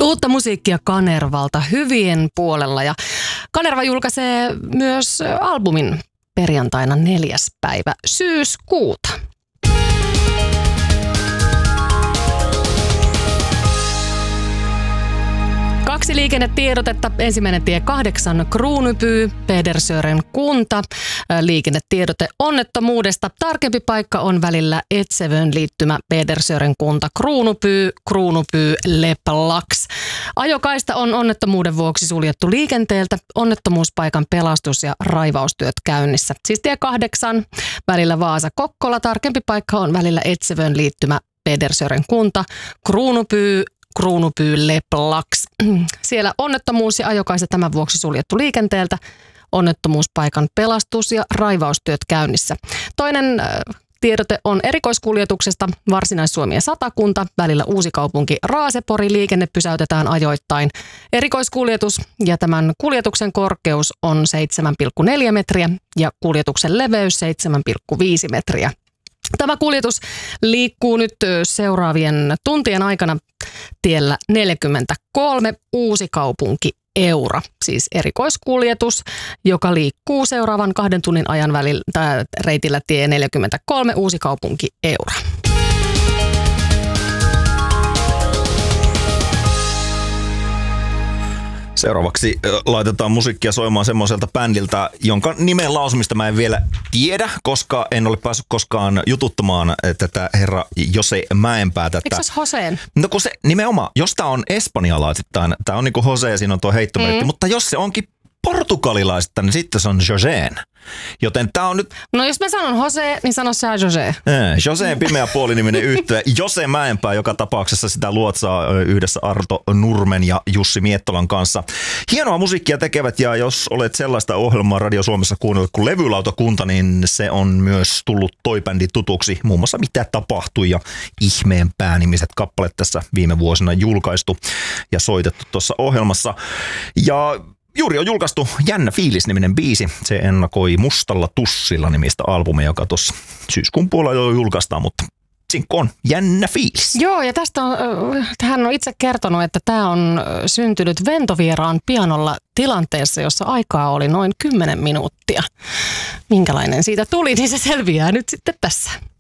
Uutta musiikkia Kanervalta hyvien puolella ja Kanerva julkaisee myös albumin perjantaina 4. päivä syyskuuta. Kaksi liikennetiedotetta. Ensimmäinen tie 8 Kruunupyy, Pedersören kunta. Liikennetiedote onnettomuudesta. Tarkempi paikka on välillä Etsevön liittymä Pedersören kunta Kruunupyy Leplaks. Ajokaista on onnettomuuden vuoksi suljettu liikenteeltä. Onnettomuuspaikan pelastus- ja raivaustyöt käynnissä. Siis tie 8 välillä Vaasa-Kokkola. Tarkempi paikka on välillä Etsevön liittymä Pedersören kunta Kruunupyy Leplaks. Siellä onnettomuus ja ajokaista tämän vuoksi suljettu liikenteeltä. Onnettomuuspaikan pelastus- ja raivaustyöt käynnissä. Toinen tiedote on erikoiskuljetuksesta Varsinais-Suomi ja Satakunta. Välillä Uusikaupunki Raasepori liikenne pysäytetään ajoittain. Erikoiskuljetus ja tämän kuljetuksen korkeus on 7,4 metriä ja kuljetuksen leveys 7,5 metriä. Tämä kuljetus liikkuu nyt seuraavien tuntien aikana tiellä 43 Uusikaupunki Eura, siis erikoiskuljetus, joka liikkuu seuraavan 2 tunnin ajan välillä reitillä tie 43 Uusikaupunki Eura. Seuraavaksi laitetaan musiikkia soimaan semmoiselta bändiltä, jonka nimen lausumista mä en vielä tiedä, koska en ole päässyt koskaan jututtamaan tätä herra Jose Mäenpäätä. Eikö se Joseen? No kun se nimenomaan, jos tää on espanjalaisittain, tää on niinku Jose ja siinä on tuo heittomerkki, mutta jos se onkin portugalilaista, niin sitten se on Joseen. Joten tää on nyt... No jos mä sanon Jose, niin sano sä Jose. Joseen pimeä puoliniminen yhtye. Jose Mäenpää joka tapauksessa sitä luotsaa yhdessä Arto Nurmen ja Jussi Miettolan kanssa. Hienoa musiikkia tekevät ja jos olet sellaista ohjelmaa Radio Suomessa kuunnellut kuin Levylautakunta, niin se on myös tullut toi bändi tutuksi. Muun muassa Mitä tapahtui ja Ihmeen päänimiset kappaleet tässä viime vuosina julkaistu ja soitettu tuossa ohjelmassa. Ja... juuri on julkaistu Jännä fiilis-niminen biisi. Se ennakoi Mustalla tussilla nimistä albumia, joka tuossa syyskuun puolella jo julkaistaan, mutta sinkku on Jännä fiilis. Joo, ja tästä hän on itse kertonut, että tämä on syntynyt Ventovieraan pianolla tilanteessa, jossa aikaa oli noin 10 minuuttia. Minkälainen siitä tuli, niin se selviää nyt sitten tässä.